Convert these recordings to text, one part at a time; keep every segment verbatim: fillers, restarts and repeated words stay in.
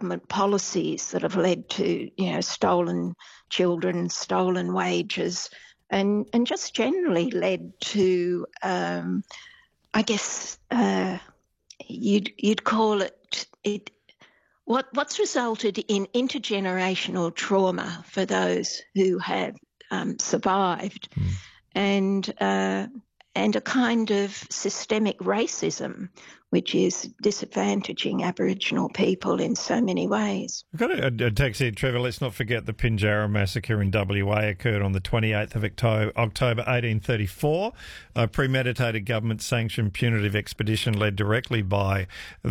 government policies that have led to, you know, stolen children, stolen wages, and and just generally led to, um, I guess, uh, you'd you'd call it it. What what's resulted in intergenerational trauma for those who have um, survived, Mm. and uh, and a kind of systemic racism, which is disadvantaging Aboriginal people in so many ways. We've got a, a text here, Trevor. Let's not forget the Pinjarra massacre in W A occurred on the twenty-eighth of October eighteen thirty-four. A premeditated government-sanctioned punitive expedition led directly by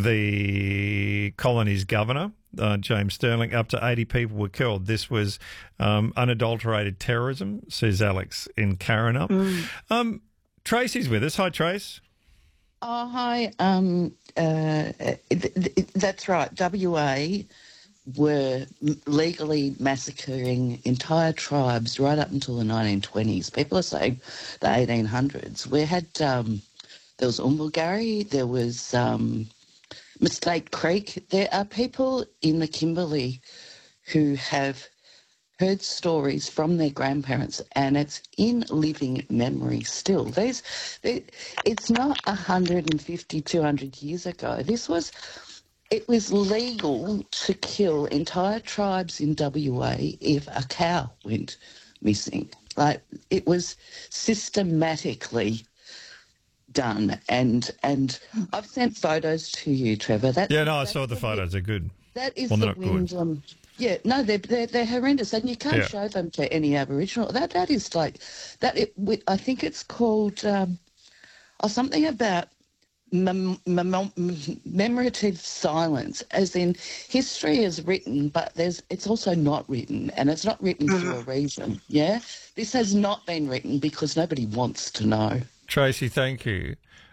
the colony's governor, uh, James Sterling. Up to eighty people were killed. This was um, unadulterated terrorism, says Alex in Karrinyup. Mm. Um, Tracy's with us. Hi, Trace. Oh, hi. Um, uh, th- th- that's right. W A were legally massacring entire tribes right up until the nineteen twenties. People are saying the eighteen hundreds. We had, um, there was Umulgari, there was um, Mistake Creek. There are people in the Kimberley who have heard stories from their grandparents, and it's in living memory still. There's, there, it's not one hundred fifty, two hundred years ago. This was, it was legal to kill entire tribes in W A if a cow went missing. Like, it was systematically done, and and I've sent photos to you, Trevor. That, yeah, no, I saw the photos. They're good. That is well, the not Wyndham. Good. Yeah, no, they're, they're they're horrendous, and you can't yeah. show them to any Aboriginal. That that is like that. It, I think it's called um, or something about mem- mem- memorative silence, as in history is written, but there's it's also not written, and it's not written mm-hmm. for a reason. Yeah, this has not been written because nobody wants to know. Tracy, thank you.